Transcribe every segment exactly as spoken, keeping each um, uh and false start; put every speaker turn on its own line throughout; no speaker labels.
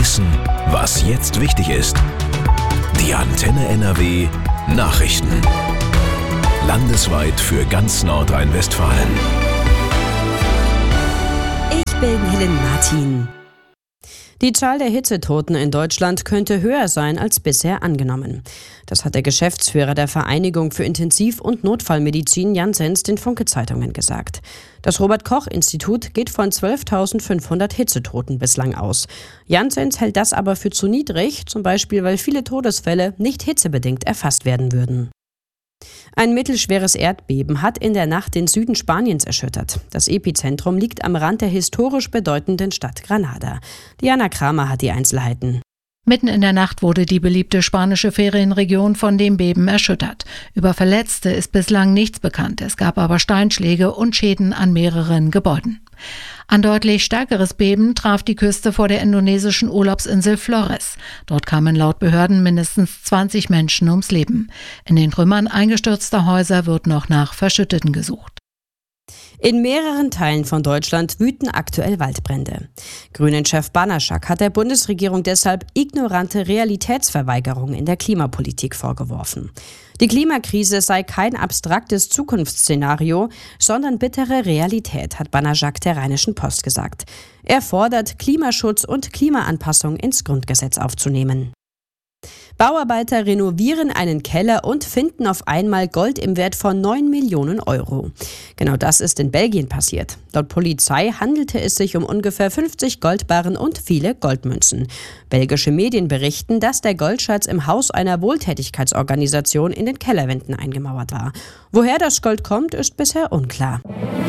wissen, was jetzt wichtig ist. Die Antenne N R W Nachrichten. Landesweit für ganz Nordrhein-Westfalen.
Ich bin Helen Martin. Die Zahl der Hitzetoten in Deutschland könnte höher sein als bisher angenommen. Das hat der Geschäftsführer der Vereinigung für Intensiv- und Notfallmedizin Jan Senz den Funke-Zeitungen gesagt. Das Robert-Koch-Institut geht von zwölftausendfünfhundert Hitzetoten bislang aus. Jan Senz hält das aber für zu niedrig, zum Beispiel weil viele Todesfälle nicht hitzebedingt erfasst werden würden. Ein mittelschweres Erdbeben hat in der Nacht den Süden Spaniens erschüttert. Das Epizentrum liegt am Rand der historisch bedeutenden Stadt Granada. Diana Kramer hat die Einzelheiten.
Mitten in der Nacht wurde die beliebte spanische Ferienregion von dem Beben erschüttert. Über Verletzte ist bislang nichts bekannt. Es gab aber Steinschläge und Schäden an mehreren Gebäuden. Ein deutlich stärkeres Beben traf die Küste vor der indonesischen Urlaubsinsel Flores. Dort kamen laut Behörden mindestens zwanzig Menschen ums Leben. In den Trümmern eingestürzter Häuser wird noch nach Verschütteten gesucht.
In mehreren Teilen von Deutschland wüten aktuell Waldbrände. Grünen-Chef Banaschak hat der Bundesregierung deshalb ignorante Realitätsverweigerung in der Klimapolitik vorgeworfen. Die Klimakrise sei kein abstraktes Zukunftsszenario, sondern bittere Realität, hat Banaschak der Rheinischen Post gesagt. Er fordert, Klimaschutz und Klimaanpassung ins Grundgesetz aufzunehmen. Bauarbeiter renovieren einen Keller und finden auf einmal Gold im Wert von neun Millionen Euro. Genau das ist in Belgien passiert. Laut Polizei handelte es sich um ungefähr fünfzig Goldbarren und viele Goldmünzen. Belgische Medien berichten, dass der Goldschatz im Haus einer Wohltätigkeitsorganisation in den Kellerwänden eingemauert war. Woher das Gold kommt, ist bisher unklar.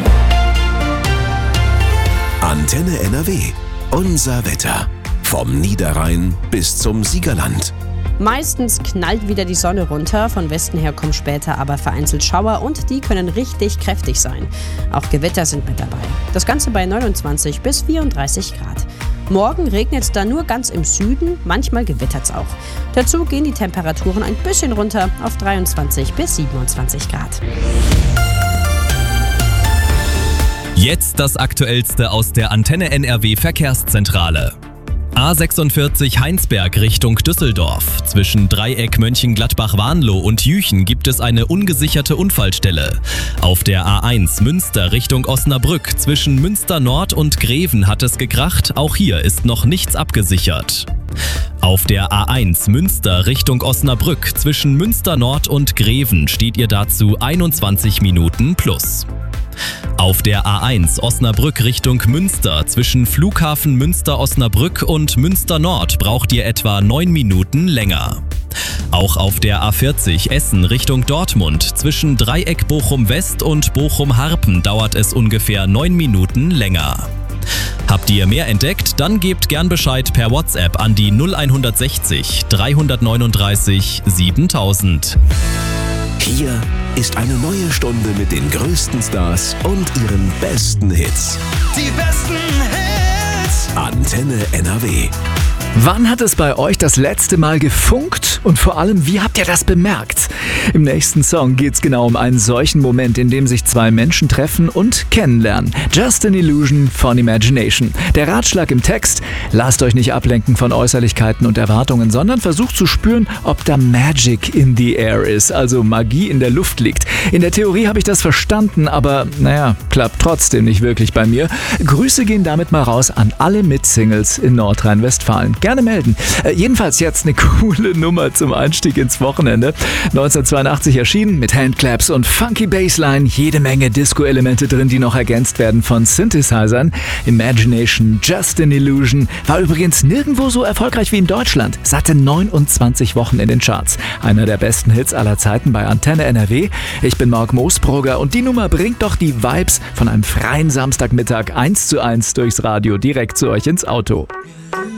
Antenne N R W. Unser Wetter. Vom Niederrhein bis zum Siegerland.
Meistens knallt wieder die Sonne runter, von Westen her kommen später aber vereinzelt Schauer und die können richtig kräftig sein. Auch Gewitter sind mit dabei. Das Ganze bei neunundzwanzig bis vierunddreißig Grad. Morgen regnet es dann nur ganz im Süden, manchmal gewittert es auch. Dazu gehen die Temperaturen ein bisschen runter auf dreiundzwanzig bis siebenundzwanzig Grad.
Jetzt das Aktuellste aus der Antenne N R W Verkehrszentrale. A sechsundvierzig Heinsberg Richtung Düsseldorf. Zwischen Dreieck Mönchengladbach-Warnloh und Jüchen gibt es eine ungesicherte Unfallstelle. Auf der A eins Münster Richtung Osnabrück zwischen Münster Nord und Greven hat es gekracht. Auch hier ist noch nichts abgesichert. Auf der A eins Münster Richtung Osnabrück zwischen Münster Nord und Greven steht ihr dazu einundzwanzig Minuten plus. Auf der A eins Osnabrück Richtung Münster zwischen Flughafen Münster-Osnabrück und Münster Nord braucht ihr etwa neun Minuten länger. Auch auf der A vierzig Essen Richtung Dortmund zwischen Dreieck Bochum-West und Bochum-Harpen dauert es ungefähr neun Minuten länger. Habt ihr mehr entdeckt? Dann gebt gern Bescheid per WhatsApp an die null hundertsechzig dreihundertneununddreißig siebentausend.
Hier ist eine neue Stunde mit den größten Stars und ihren besten Hits.
Die besten Hits.
Antenne N R W.
Wann hat es bei euch das letzte Mal gefunkt? Und vor allem, wie habt ihr das bemerkt? Im nächsten Song geht es genau um einen solchen Moment, in dem sich zwei Menschen treffen und kennenlernen. Just an Illusion von Imagination. Der Ratschlag im Text: Lasst euch nicht ablenken von Äußerlichkeiten und Erwartungen, sondern versucht zu spüren, ob da Magic in the air ist, also Magie in der Luft liegt. In der Theorie habe ich das verstanden, aber naja, klappt trotzdem nicht wirklich bei mir. Grüße gehen damit mal raus an alle Mitsingles in Nordrhein-Westfalen. Gerne melden. Äh, jedenfalls jetzt eine coole Nummer zum Einstieg ins Wochenende. neunzehnhundertzweiundachtzig erschienen mit Handclaps und funky Bassline. Jede Menge Disco-Elemente drin, die noch ergänzt werden von Synthesizern. Imagination, Just an Illusion war übrigens nirgendwo so erfolgreich wie in Deutschland. Satte neunundzwanzig Wochen in den Charts. Einer der besten Hits aller Zeiten bei Antenne N R W. Ich bin Marc Moosbrugger und die Nummer bringt doch die Vibes von einem freien Samstagmittag eins zu eins durchs Radio direkt zu euch ins Auto.